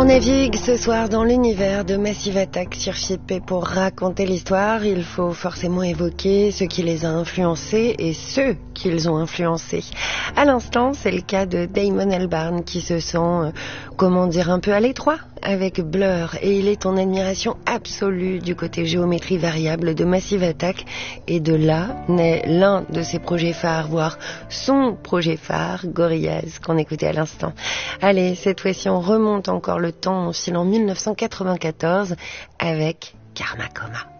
On navigue ce soir dans l'univers de Massive Attack sur Chip et pour raconter l'histoire, il faut forcément évoquer ce qui les a influencés et ceux qu'ils ont influencés. À l'instant, c'est le cas de Damon Albarn qui se sent, un peu à l'étroit avec Blur et il est en admiration absolue du côté géométrie variable de Massive Attack et de là naît l'un de ses projets phares, voire son projet phare, Gorillaz, qu'on écoutait à l'instant. Allez, cette fois-ci on remonte encore le temps, oscillant en 1994 avec Karma Coma.